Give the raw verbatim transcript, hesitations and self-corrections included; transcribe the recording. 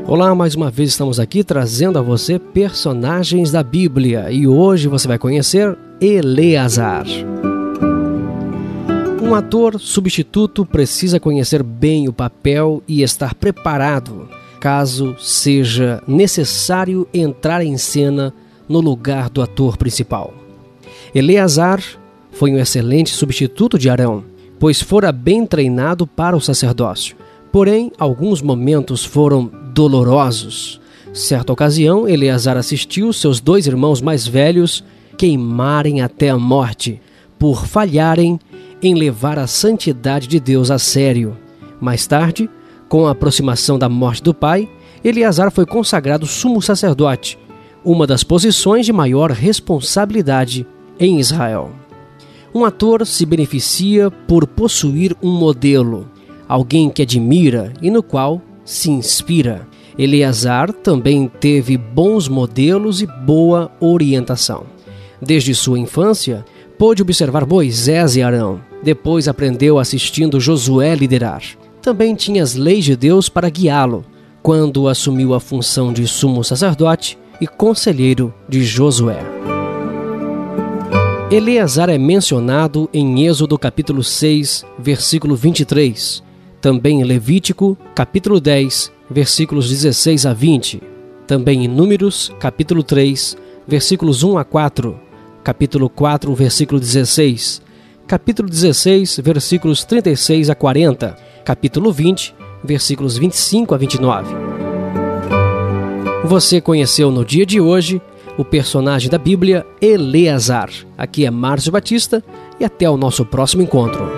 Olá, mais uma vez estamos aqui trazendo a você personagens da Bíblia e hoje você vai conhecer Eleazar. Um ator substituto precisa conhecer bem o papel e estar preparado caso seja necessário entrar em cena no lugar do ator principal. Eleazar foi um excelente substituto de Arão, pois fora bem treinado para o sacerdócio. Porém, alguns momentos foram dolorosos. Certa ocasião, Eleazar assistiu seus dois irmãos mais velhos queimarem até a morte, por falharem em levar a santidade de Deus a sério. Mais tarde, com a aproximação da morte do pai, Eleazar foi consagrado sumo sacerdote, uma das posições de maior responsabilidade em Israel. Um ator se beneficia por possuir um modelo, alguém que admira e no qual se inspira. Eleazar também teve bons modelos e boa orientação. Desde sua infância, pôde observar Moisés e Arão. Depois aprendeu assistindo Josué liderar. Também tinha as leis de Deus para guiá-lo, quando assumiu a função de sumo sacerdote e conselheiro de Josué. Eleazar é mencionado em Êxodo capítulo seis, versículo vinte e três. Também em Levítico, capítulo dez, versículos dezesseis a vinte. Também em Números, capítulo três, versículos um a quatro. Capítulo quatro, versículo dezesseis. Capítulo dezesseis, versículos trinta e seis a quarenta. Capítulo vinte, versículos vinte e cinco a vinte e nove. Você conheceu no dia de hoje o personagem da Bíblia, Eleazar. Aqui é Márcio Batista e até o nosso próximo encontro.